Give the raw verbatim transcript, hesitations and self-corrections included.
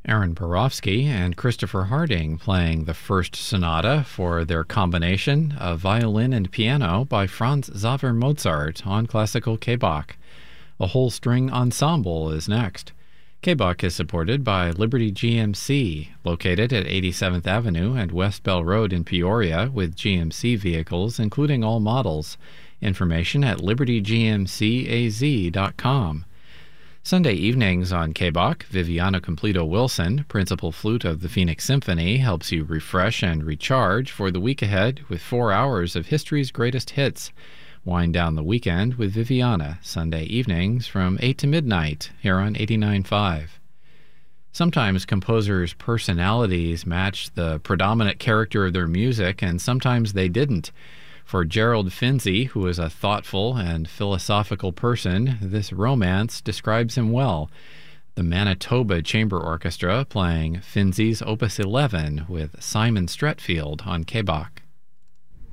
Aaron Borofsky and Christopher Harding playing the first sonata for their combination of violin and piano by Franz Xaver Mozart on classical K-Bach. A whole string ensemble is next. K-Bach is supported by Liberty G M C, located at eighty-seventh Avenue and West Bell Road in Peoria, with G M C vehicles, including all models. Information at liberty g m c a z dot com. Sunday evenings on K-Bach, Viviana Completo Wilson, principal flute of the Phoenix Symphony, helps you refresh and recharge for the week ahead with four hours of history's greatest hits. Wind down the weekend with Viviana, Sunday evenings from eight to midnight, here on eighty-nine point five. Sometimes composers' personalities matched the predominant character of their music, and sometimes they didn't. For Gerald Finzi, who is a thoughtful and philosophical person, this romance describes him well. The Manitoba Chamber Orchestra playing Finzi's Opus eleven with Simon Stretfield on K-Bach.